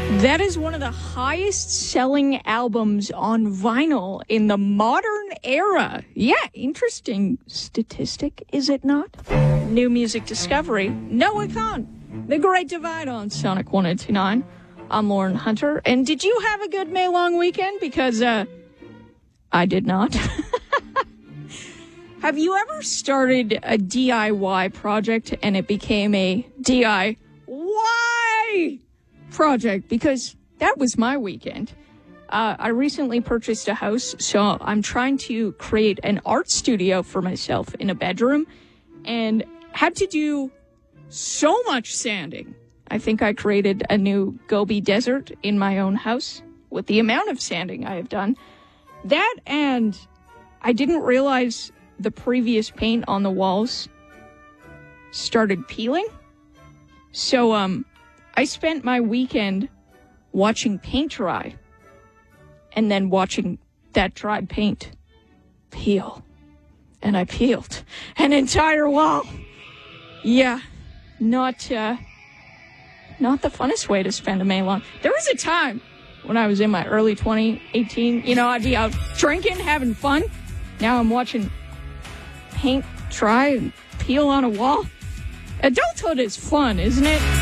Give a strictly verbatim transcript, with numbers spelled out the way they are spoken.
That is one of the highest selling albums on vinyl in the modern era. Yeah, interesting statistic, is it not? New music discovery, Noah Kahan, The Great Divide on Sonic one oh two nine. I'm Lauren Hunter. And did you have a good May long weekend? Because uh, I did not. Have you ever started a D I Y project and it became a D I Y project? Because that was my weekend. Uh, I recently purchased a house, so I'm trying to create an art studio for myself in a bedroom and had to do so much sanding. I think I created a new Gobi Desert in my own house with the amount of sanding I have done. That, and I didn't realize the previous paint on the walls started peeling. So, um, I spent my weekend watching paint dry and then watching that dried paint peel. And I peeled an entire wall. Yeah, not, uh, not the funnest way to spend a May long. There was a time when I was in my early twenties, eighteen, you know, I'd be out drinking, having fun. Now I'm watching paint dry and peel on a wall. Adulthood is fun, isn't it?